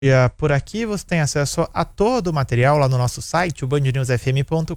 Por aqui você tem acesso a todo o material lá no nosso site, o bandnewsfm.com.br.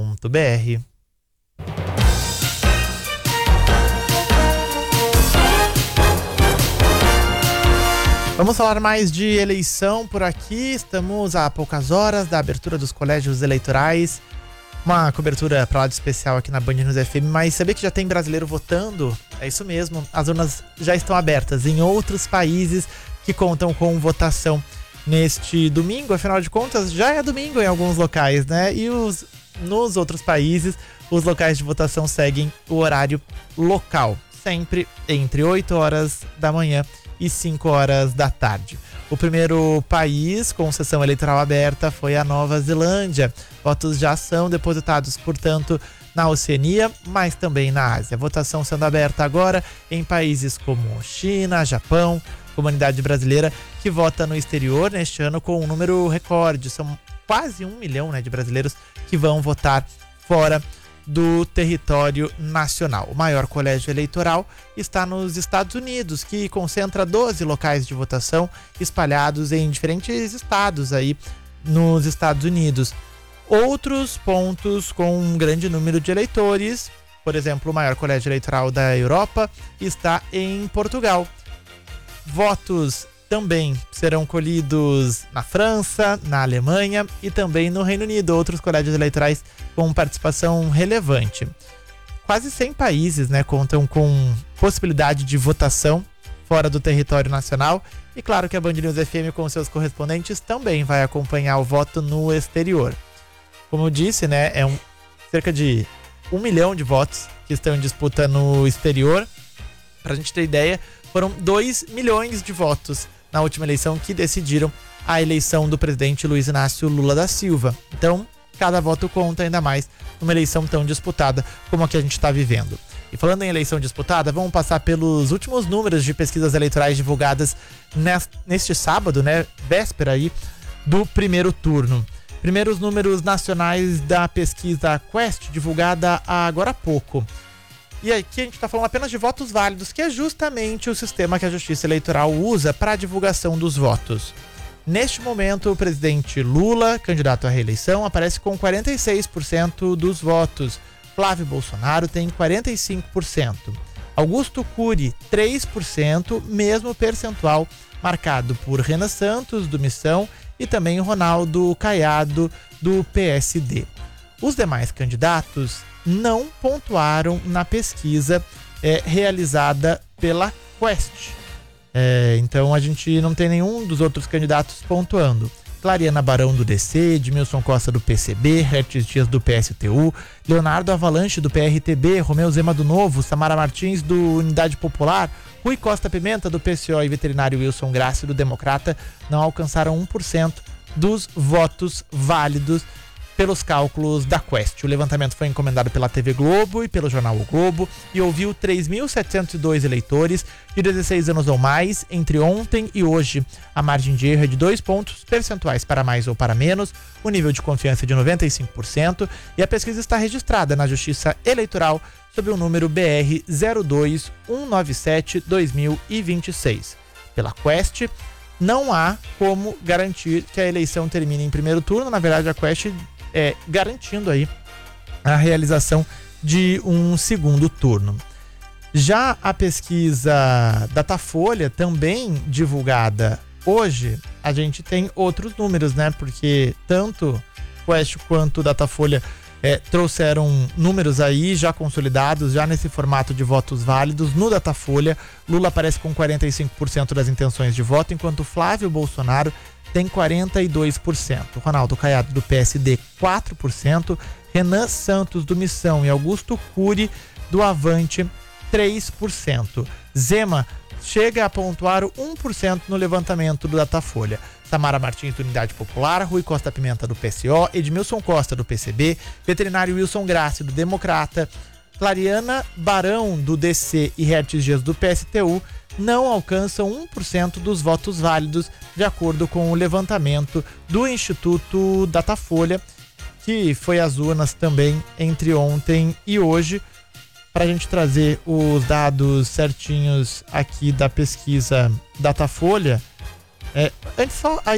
Vamos falar mais de eleição por aqui. Estamos a poucas horas da abertura dos colégios eleitorais. Uma cobertura para lá de especial aqui na Band News FM, mas sabia que já tem brasileiro votando? É isso mesmo, as urnas já estão abertas em outros países que contam com votação neste domingo. Afinal de contas, já é domingo em alguns locais, né? E nos outros países, os locais de votação seguem o horário local, sempre entre 8 horas da manhã e 5 horas da tarde. O primeiro país com sessão eleitoral aberta foi a Nova Zelândia. Votos já são depositados, portanto, na Oceania, mas também na Ásia. Votação sendo aberta agora em países como China, Japão, comunidade brasileira que vota no exterior neste ano com um número recorde. São quase 1 milhão, de brasileiros que vão votar fora do território nacional. O maior colégio eleitoral está nos Estados Unidos, que concentra 12 locais de votação espalhados em diferentes estados aí nos Estados Unidos. Outros pontos com um grande número de eleitores, por exemplo, o maior colégio eleitoral da Europa está em Portugal. Votos também serão colhidos na França, na Alemanha e também no Reino Unido, outros colégios eleitorais com participação relevante. Quase 100 países, contam com possibilidade de votação fora do território nacional. E claro que a Band News FM com seus correspondentes também vai acompanhar o voto no exterior. Como eu disse, cerca de 1 milhão de votos que estão em disputa no exterior. Para a gente ter ideia, foram 2 milhões de votos na última eleição que decidiram a eleição do presidente Luiz Inácio Lula da Silva. Então, cada voto conta, ainda mais numa eleição tão disputada como a que a gente está vivendo. E falando em eleição disputada, vamos passar pelos últimos números de pesquisas eleitorais divulgadas neste sábado, véspera aí do primeiro turno. Primeiros números nacionais da pesquisa Quest, divulgada agora há pouco. E aqui a gente está falando apenas de votos válidos, que é justamente o sistema que a Justiça Eleitoral usa para a divulgação dos votos. Neste momento, o presidente Lula, candidato à reeleição, aparece com 46% dos votos. Flávio Bolsonaro tem 45%. Augusto Cury, 3%, mesmo percentual marcado por Renan Santos, do Missão, e também Ronaldo Caiado, do PSD. Os demais candidatos não pontuaram na pesquisa realizada pela Quest. Então a gente não tem nenhum dos outros candidatos pontuando. Clariana Barão, do DC, Edmilson Costa, do PCB, Hertz Dias, do PSTU, Leonardo Avalanche, do PRTB, Romeu Zema, do Novo, Samara Martins, do Unidade Popular, Rui Costa Pimenta, do PCO, e veterinário Wilson Graça, do Democrata, não alcançaram 1% dos votos válidos pelos cálculos da Quest. O levantamento foi encomendado pela TV Globo e pelo jornal O Globo e ouviu 3.702 eleitores de 16 anos ou mais entre ontem e hoje. A margem de erro é de 2 pontos percentuais para mais ou para menos, o nível de confiança é de 95% e a pesquisa está registrada na Justiça Eleitoral sob o número BR 02197-2026. Pela Quest, não há como garantir que a eleição termine em primeiro turno. Na verdade, a Quest garantindo aí a realização de um segundo turno. Já a pesquisa Datafolha, também divulgada hoje, a gente tem outros números, porque tanto Quest quanto Datafolha trouxeram números aí já consolidados, já nesse formato de votos válidos. No Datafolha, Lula aparece com 45% das intenções de voto, enquanto Flávio Bolsonaro tem 42%. Ronaldo Caiado, do PSD, 4%. Renan Santos, do Missão, e Augusto Cury, do Avante, 3%. Zema chega a pontuar 1% no levantamento do Datafolha. Samara Martins, do Unidade Popular, Rui Costa Pimenta, do PCO, Edmilson Costa, do PCB, veterinário Wilson Graça, do Democrata, Clariana Barão, do DC, e Hertz Dias, do PSTU, não alcançam 1% dos votos válidos, de acordo com o levantamento do Instituto Datafolha, que foi às urnas também entre ontem e hoje. Para a gente trazer os dados certinhos aqui da pesquisa Datafolha, Antes só